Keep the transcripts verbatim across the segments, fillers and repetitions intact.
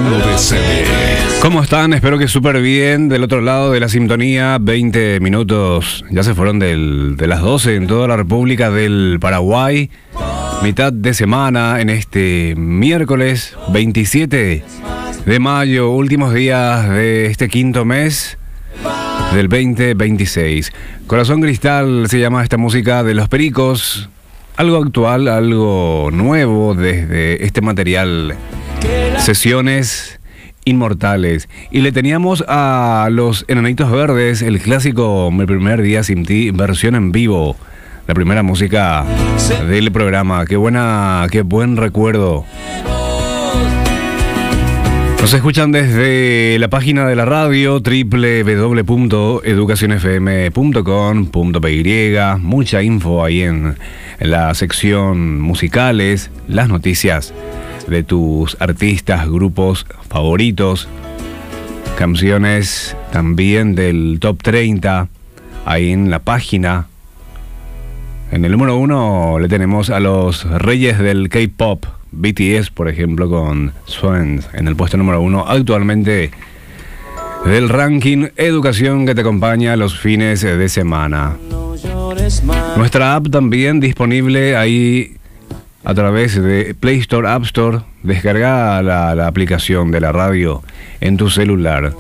Mundo de C D. ¿Cómo están? Espero que súper bien. Del otro lado de la sintonía, veinte minutos. Ya se fueron del, de las doce en toda la República del Paraguay. Mitad de semana en este miércoles veintisiete de mayo. Últimos días de este quinto mes del veinte veintiséis. Corazón Cristal se llama esta música de Los Pericos. Algo actual, algo nuevo desde este material. Sesiones Inmortales. Y le teníamos a los Enanitos Verdes, el clásico Mi Primer Día Sin Ti, versión en vivo. La primera música del programa. Qué buena, qué buen recuerdo. Nos escuchan desde la página de la radio doble u doble u doble u punto educación f m punto com punto p y. Mucha info ahí en, en la sección musicales, las noticias de tus artistas, grupos favoritos, canciones también del top treinta, ahí en la página. En el número uno le tenemos a los reyes del K-pop, B T S, por ejemplo, con Swans en el puesto número uno actualmente del ranking Educación que te acompaña los fines de semana. Nuestra app también disponible ahí a través de Play Store, App Store. Descarga la, la aplicación de la radio en tu celular.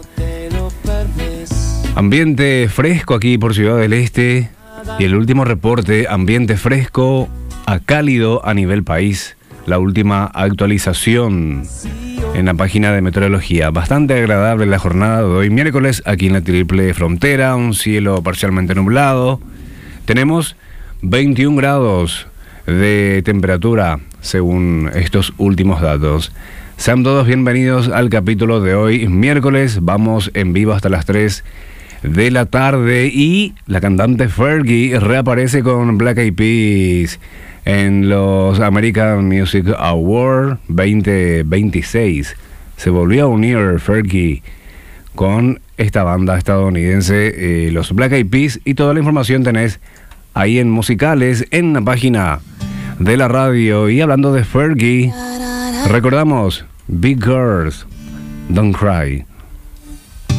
Ambiente fresco aquí por Ciudad del Este. Y el último reporte, ambiente fresco a cálido a nivel país. La última actualización en la página de meteorología. Bastante agradable la jornada de hoy, miércoles, aquí en la Triple Frontera. Un cielo parcialmente nublado. Tenemos veintiún grados de temperatura según estos últimos datos. Sean todos bienvenidos al capítulo de hoy, miércoles. Vamos en vivo hasta las tres de la tarde y la cantante Fergie reaparece con Black Eyed Peas en los American Music Awards veinte veintiséis. Se volvió a unir Fergie con esta banda estadounidense, eh, los Black Eyed Peas, y toda la información tenés ahí en musicales, en la página de la radio. Y hablando de Fergie, recordamos Big Girls Don't Cry.